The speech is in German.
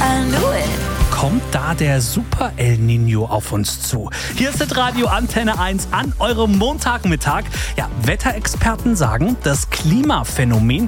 I knew it. Kommt da der Super El Niño auf uns zu? Hier ist das Radio Antenne 1 an eurem Montagmittag. Ja, Wetterexperten sagen, das Klimaphänomen